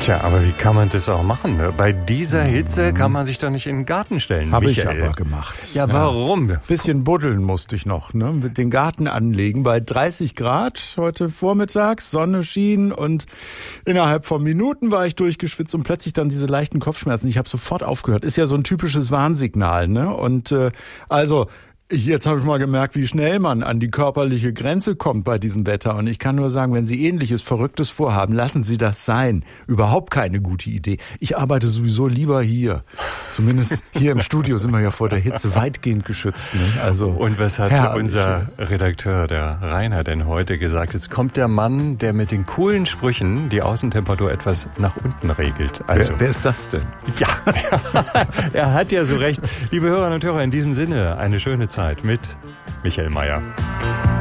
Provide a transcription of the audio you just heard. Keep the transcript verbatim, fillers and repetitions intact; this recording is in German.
Tja, aber wie kann man das auch machen? Ne? Bei dieser Hitze kann man sich doch nicht in den Garten stellen, Habe ich Michael. aber gemacht. Ja, warum? Ja. Bisschen buddeln musste ich noch, ne? Mit den Garten anlegen bei dreißig Grad heute vormittags, Sonne schien und innerhalb von Minuten war ich durchgeschwitzt und plötzlich dann diese leichten Kopfschmerzen. Ich habe sofort aufgehört. Ist ja so ein typisches Warnsignal, ne? Und äh, also Ich, jetzt habe ich mal gemerkt, wie schnell man an die körperliche Grenze kommt bei diesem Wetter. Und ich kann nur sagen, wenn Sie Ähnliches, Verrücktes vorhaben, lassen Sie das sein. Überhaupt keine gute Idee. Ich arbeite sowieso lieber hier. Zumindest hier im Studio sind wir ja vor der Hitze weitgehend geschützt. Ne? Also, und was hat herrlich. Unser Redakteur, der Rainer, denn heute gesagt? Jetzt kommt der Mann, der mit den coolen Sprüchen die Außentemperatur etwas nach unten regelt. Also, wer, wer ist das denn? Ja, er hat ja so recht. Liebe Hörerinnen und Hörer, in diesem Sinne eine schöne Zeit mit Michael Mayer.